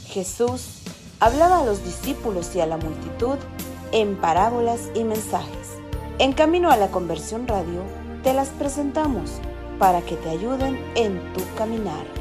Jesús hablaba a los discípulos y a la multitud en parábolas y mensajes. En Camino a la Conversión Radio te las presentamos para que te ayuden en tu caminar.